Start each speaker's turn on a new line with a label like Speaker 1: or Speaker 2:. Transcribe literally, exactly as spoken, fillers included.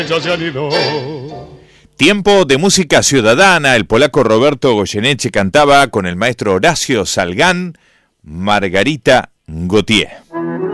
Speaker 1: Ya se han ido.
Speaker 2: Tiempo de música ciudadana. El polaco Roberto Goyeneche cantaba con el maestro Horacio Salgán, Margarita Gautier.